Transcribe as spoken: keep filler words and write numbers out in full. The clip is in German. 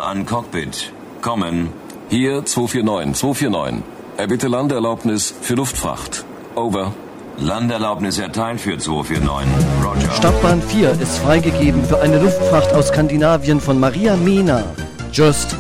an Cockpit. Kommen. Hier zwei vier neun, zwei vier neun. Erbitte Landeerlaubnis für Luftfracht. Over. Landeerlaubnis erteilt für zwei vier neun. Roger. Stadtbahn vier ist freigegeben für eine Luftfracht aus Skandinavien von Maria Mena. Just